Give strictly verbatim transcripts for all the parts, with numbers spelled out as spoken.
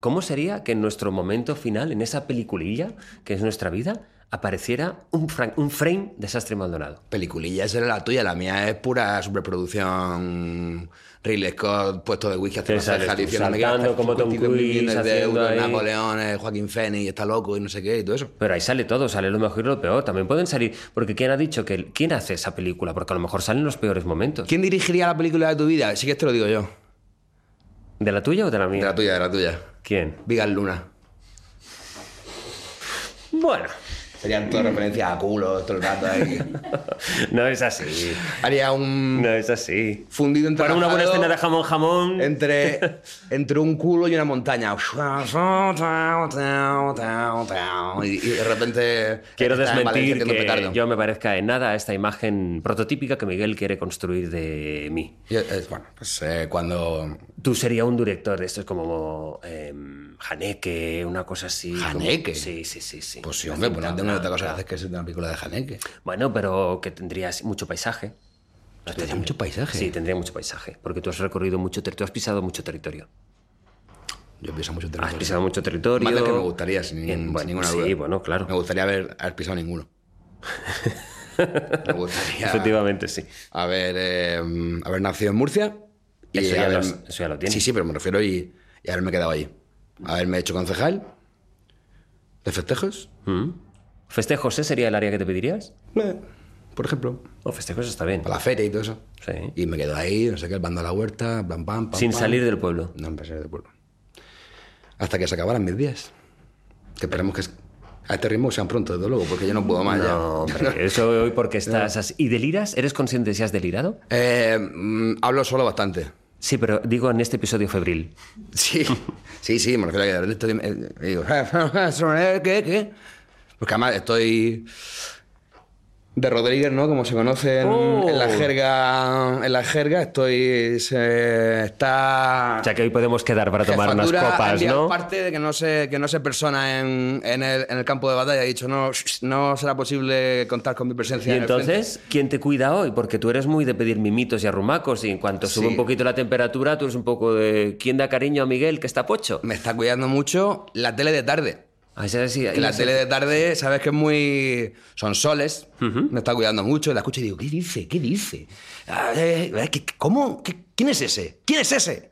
¿Cómo sería que en nuestro momento final, en esa peliculilla que es nuestra vida, apareciera un, fra- un frame de Sastre y Maldonado? Peliculilla, esa era la tuya, la mía es pura superproducción. Ridley Scott, puesto de whisky hasta las cejas, diciendo saltando como Tom Cruise, de euros, ahí... Napoleón, eh, Joaquín Phoenix, está loco y no sé qué, y todo eso. Pero ahí sale todo, sale lo mejor y lo peor. También pueden salir... Porque ¿quién ha dicho que... ¿Quién hace esa película? Porque a lo mejor salen los peores momentos. ¿Quién dirigiría la película de tu vida? Sí que esto lo digo yo. ¿De la tuya o de la mía? De la tuya, de la tuya. ¿Quién? Vigas Luna. Bueno... Serían todas referencias a culo todo el rato ahí. No es así. Haría un... No es así. Fundido entre... Para una buena escena de jamón jamón... Entre, entre un culo y una montaña. Y, y de repente... Quiero desmentir que que yo me parezca en nada a esta imagen prototípica que Miguel quiere construir de mí. Y, eh, bueno, pues eh, cuando... Tú serías un director de esto, es como eh, Haneke, una cosa así. ¿Haneke? Como... Sí, sí, sí, sí. Pues sí, hombre, pues no tengo otra cosa que hacer que ser una película de Haneke. Bueno, pero que tendrías mucho paisaje. ¿Tendría mucho paisaje? Sí, tendría mucho paisaje, porque tú has recorrido mucho territorio, tú has pisado mucho territorio. Yo he pisado mucho territorio. Has pisado mucho territorio. Más de que me gustaría, sin, Bien, sin bueno, ninguna sí, duda. Sí, bueno, claro. Me gustaría haber, haber pisado ninguno. Me gustaría... Efectivamente, sí. Haber, eh, haber nacido en Murcia. Y Eso ya, haber... lo, eso ya lo tienes. Sí, sí, pero me refiero y, y haberme quedado allí. Haberme hecho concejal de festejos. ¿Mm? ¿Festejos ese sería el área que te pedirías? Eh, por ejemplo. O festejos está bien. Para la feria y todo eso. Sí. Y me quedo ahí, no sé qué, el bando a la huerta, pam, pam, pam. Sin pam. salir del pueblo. No, sin salir del pueblo. Hasta que se acabaran mis días. Que esperemos que a este ritmo sean pronto, desde luego, porque yo no puedo más no, ya. Hombre, eso hoy porque estás así. ¿Y deliras? ¿Eres consciente de si has delirado? Eh, mm, hablo solo bastante. Sí, pero digo en este episodio febril. Sí, sí, sí, me refiero a que de repente estoy, eh, digo, ¿qué, qué? Porque además estoy de Rodríguez, ¿no? Como se conoce en, Oh. en la jerga, en la jerga, estoy, se, está... O sea que hoy podemos quedar para tomar unas Jefatura copas, envía ¿no? parte de que no se, que no se persona en, en, el, en el campo de batalla. Ha dicho, no, no será posible contar con mi presencia Y en el frente. entonces, ¿quién te cuida hoy? Porque tú eres muy de pedir mimitos y arrumacos y en cuanto sube Sí. un poquito la temperatura, tú eres un poco de... ¿Quién da cariño a Miguel que está pocho? Me está cuidando mucho la tele de tarde. Ah, esa sí, Que la esa- tele de tarde, sabes que es muy... Son soles, uh-huh. Me está cuidando mucho. La escucho y digo, ¿qué dice? ¿Qué dice? Ah, eh, ¿qué, ¿Cómo? ¿Qué, ¿Quién es ese? ¿Quién es ese?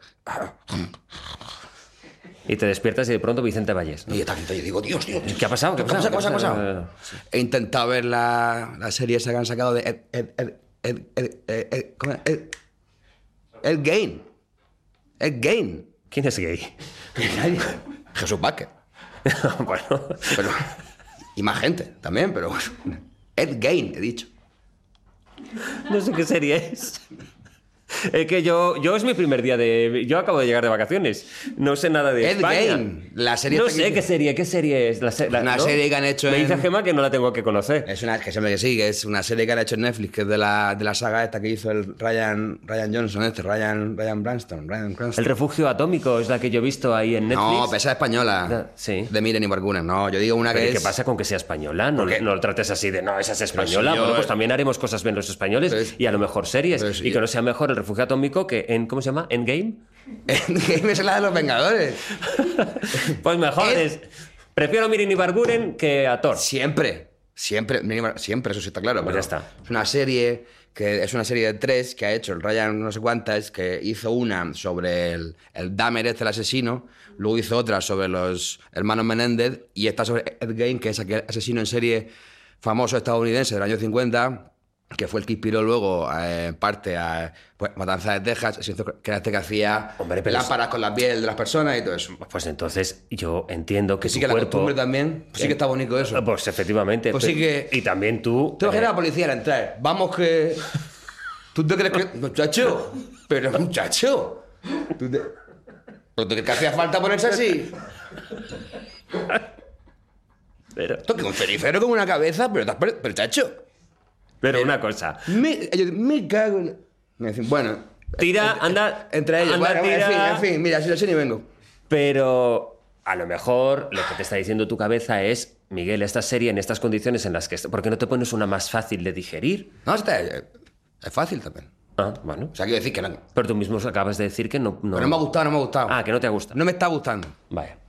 Y te despiertas y de pronto Vicente Valles, ¿no? Y está yo digo, Dios, Dios, Dios. ¿Qué ha pasado? ¿Qué ha pasado? ¿Qué ha pasado? ¿Qué ha ¿Qué ha pasado? He intentado ver la, la serie esa que han sacado de... Ed, Ed, Ed, Ed, Ed, Ed, Ed, ¿cómo es? Ed, Ed Gein. Ed Gein. ¿Quién es gay? Jesús Vázquez. Bueno... Pero, y más gente también, pero... Ed Gein, he dicho. No sé qué serie es. Es que yo, yo es mi primer día de... Yo acabo de llegar de vacaciones. No sé nada de Ed España. Gein, la serie No esta sé que- qué serie, qué serie es. La se- la- Una ¿no? serie que han hecho Me dice en- Gemma que no la tengo que conocer. Es una que siempre que sí, que es una serie que han hecho en Netflix, que es de la, de la saga esta que hizo el Ryan, Ryan Johnson, este, Ryan, Ryan Branston, Ryan Cranston. El refugio atómico es la que yo he visto ahí en Netflix. No, pesa española. Ah, sí. De Miren y Bargunes. No, yo digo una Pero que ¿y ¿qué es... pasa con que sea española? No, ¿Por qué? no lo trates así de, no, esa es española. si yo- Bueno, pues también haremos cosas bien los españoles Pero es- y a lo mejor series. pero si- Y que no sea mejor el refugio atómico que en, ¿cómo se llama? ¿Endgame? Endgame es la de los Vengadores. Pues mejor Ed- es... Prefiero Miren y Barguren que a Thor. Siempre, siempre, Miren y Bar- siempre, eso sí está claro. Pues pero ya está. Es una serie que es una serie de tres que ha hecho el Ryan no sé cuántas, que hizo una sobre el, el Dahmer este, el asesino, luego hizo otra sobre los hermanos Menéndez y esta sobre Ed Gein, que es aquel asesino en serie famoso estadounidense del año cincuenta, que fue el que inspiró luego eh, parte a pues, Matanza de Texas, ese que era este que hacía Hombre, pero lámparas con la piel de las personas y todo eso. Pues entonces yo entiendo que Que sí tu que la cuerpo... costumbre también, pues sí que está bonito eso. Pues efectivamente. Pues sí que- Y también tú... Tengo que ir eh, a la policía al entrar. Vamos que... ¿Tú te crees que...? Muchacho. Pero muchacho. ¿Tú te... ¿Pero tú crees que hacía falta ponerse así? Pero, Esto que un cenicero con una cabeza, pero... estás- Pero, chacho. pero una cosa. Me, yo, me cago en... Me dicen, bueno... Tira, en- anda... Entre ellos. anda, Bueno, tira. en fin, en fin. Mira, si lo sé ni vengo. Pero a lo mejor lo que te está diciendo tu cabeza es, Miguel, esta serie en estas condiciones en las que... est- ¿Por qué no te pones una más fácil de digerir? No, está... Es fácil también. Ah, bueno. O sea, quiero decir que no. Pero tú mismo acabas de decir que no... no... Pero no me ha gustado, no me ha gustado. Ah, que no te ha gustado. No me está gustando. Vaya.